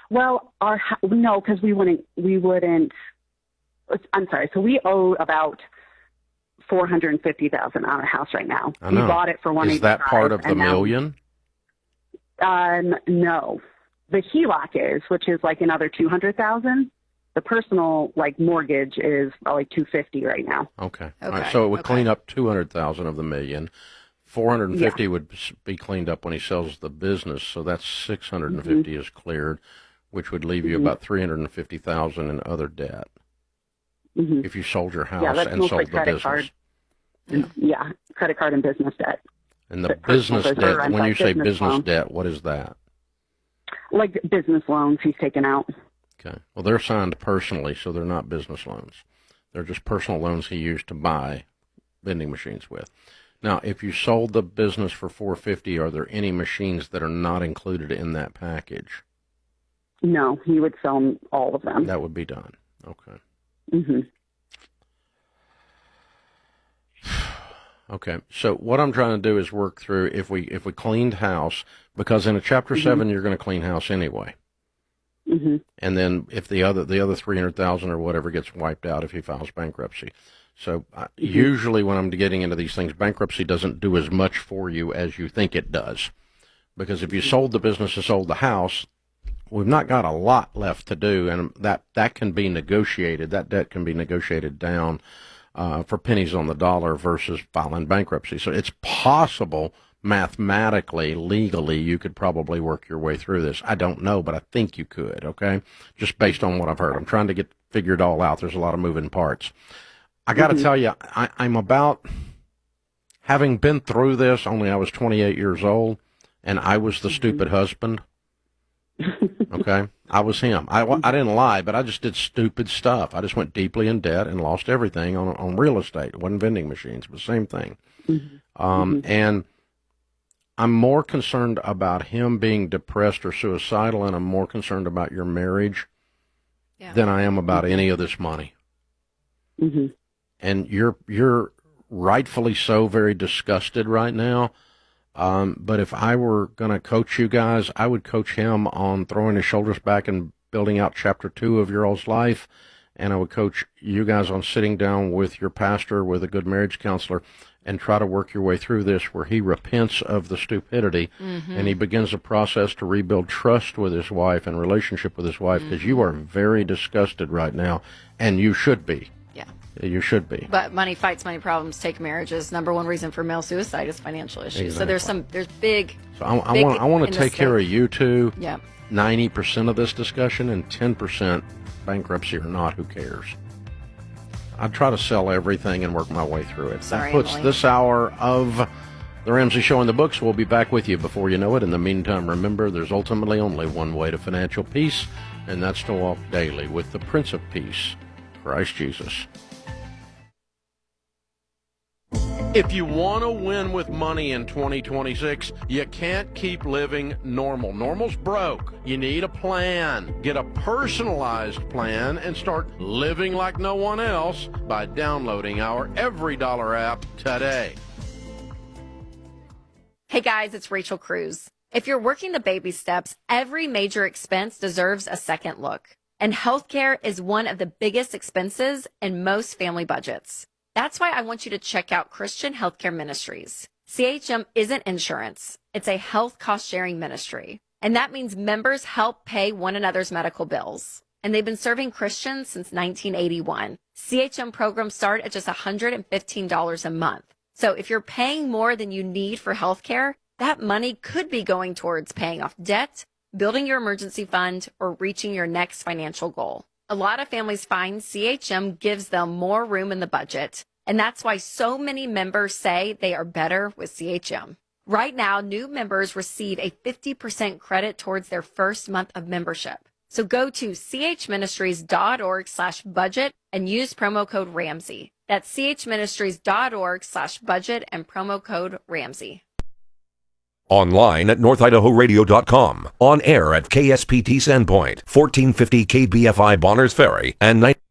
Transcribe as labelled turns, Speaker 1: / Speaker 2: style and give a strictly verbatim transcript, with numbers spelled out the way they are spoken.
Speaker 1: Well, our no, because we wouldn't. We wouldn't. I'm sorry. So we owe about four hundred fifty thousand on our house right now.
Speaker 2: I know.
Speaker 1: We bought it for one.
Speaker 2: Is that part of the
Speaker 1: now,
Speaker 2: million?
Speaker 1: Um, no, the H E L O C is, which is like another two hundred thousand. The personal like mortgage is like two fifty right now.
Speaker 2: Okay.
Speaker 3: Okay.
Speaker 2: All right. So it would
Speaker 3: Okay.
Speaker 2: clean up two hundred thousand of the million. Four hundred and fifty
Speaker 1: Yeah.
Speaker 2: would be cleaned up when he sells the business. So that's six hundred and fifty
Speaker 1: Mm-hmm.
Speaker 2: is cleared, which would leave you
Speaker 1: Mm-hmm.
Speaker 2: about three hundred and fifty thousand in other debt
Speaker 1: Mm-hmm.
Speaker 2: if you sold your house
Speaker 1: Yeah, that's
Speaker 2: and
Speaker 1: mostly
Speaker 2: sold the
Speaker 1: credit
Speaker 2: business.
Speaker 1: card. Yeah, credit card and business debt.
Speaker 2: And the
Speaker 1: But personal
Speaker 2: business
Speaker 1: business-
Speaker 2: debt,
Speaker 1: I'm
Speaker 2: when
Speaker 1: sorry,
Speaker 2: you say
Speaker 1: business
Speaker 2: business
Speaker 1: loan.
Speaker 2: debt, what is that?
Speaker 1: Like business loans he's taken out.
Speaker 2: Okay. Well, they're signed personally, so they're not business loans. They're just personal loans he used to buy vending machines with. Now, if you sold the business for four hundred fifty, are there any machines that are not included in that package?
Speaker 1: No, he would sell all of them.
Speaker 2: That would be done. Okay.
Speaker 1: Mm-hmm.
Speaker 2: Okay. So what I'm trying to do is work through if we if we cleaned house, because in a chapter
Speaker 1: Mm-hmm.
Speaker 2: seven you're going to clean house anyway.
Speaker 1: Mm-hmm.
Speaker 2: And then if the other the other three hundred thousand or whatever gets wiped out if he files bankruptcy. So uh,
Speaker 1: Mm-hmm.
Speaker 2: usually when I'm getting into these things, bankruptcy doesn't do as much for you as you think it does. Because if you sold the business and sold the house, we've not got a lot left to do, and that, that can be negotiated. That debt can be negotiated down uh, for pennies on the dollar versus filing bankruptcy. So it's possible mathematically, legally, you could probably work your way through this. I don't know, but I think you could, okay? Just based on what I've heard. I'm trying to get figured all out. There's a lot of moving parts. I got to
Speaker 1: Mhm.
Speaker 2: tell you, I, I'm about, having been through this, only I was twenty-eight years old, and I was the stupid husband. Okay, I was him. I, I didn't lie, but I just did stupid stuff. I just went deeply in debt and lost everything on on real estate. It wasn't vending machines, it was the same thing.
Speaker 1: Mm-hmm.
Speaker 2: Um, and I'm more concerned about him being depressed or suicidal, and I'm more concerned about your marriage
Speaker 3: Yeah.
Speaker 2: than I am about any of this money.
Speaker 1: Mm-hmm.
Speaker 2: And you're you're rightfully so very disgusted right now. Um, but if I were going to coach you guys, I would coach him on throwing his shoulders back and building out chapter two of your old life. And I would coach you guys on sitting down with your pastor, with a good marriage counselor, and try to work your way through this where he repents of the stupidity
Speaker 3: Mm-hmm.
Speaker 2: and he begins a process to rebuild trust with his wife and relationship with his wife, because you are very disgusted right now, and you should be.
Speaker 3: Yeah.
Speaker 2: You should be.
Speaker 3: But money fights money problems take marriages. Number one reason for male suicide is financial issues. So there's some, there's big.
Speaker 2: So I, I
Speaker 3: big
Speaker 2: want I want
Speaker 3: in
Speaker 2: to
Speaker 3: the
Speaker 2: take care of
Speaker 3: state.
Speaker 2: you two.
Speaker 3: Yeah.
Speaker 2: ninety percent of this discussion and ten percent bankruptcy or not, who cares? I try to sell everything and work my way through it.
Speaker 3: Sorry,
Speaker 2: that puts
Speaker 3: Emily.
Speaker 2: this hour of The Ramsey Show in the books. We'll be back with you before you know it. In the meantime, remember, there's ultimately only one way to financial peace, and that's to walk daily with the Prince of Peace, Christ Jesus. If you want to win with money in twenty twenty-six, you can't keep living normal. Normal's broke. You need a plan. Get a personalized plan and start living like no one else by downloading our Every Dollar app today.
Speaker 3: Hey guys, it's Rachel Cruz. If you're working the baby steps, every major expense deserves a second look. And healthcare is one of the biggest expenses in most family budgets. That's why I want you to check out Christian Healthcare Ministries. C H M isn't insurance. It's a health cost-sharing ministry. And that means members help pay one another's medical bills. And they've been serving Christians since nineteen eighty-one. C H M programs start at just one hundred fifteen dollars a month. So if you're paying more than you need for healthcare, that money could be going towards paying off debt, building your emergency fund, or reaching your next financial goal. A lot of families find C H M gives them more room in the budget, and that's why so many members say they are better with C H M. Right now, new members receive a fifty percent credit towards their first month of membership. So go to chministries.org slash budget and use promo code Ramsey. That's chministries.org slash budget and promo code Ramsey.
Speaker 4: Online at north idaho radio dot com. On air at K S P T Sandpoint, fourteen fifty K B F I Bonners Ferry, and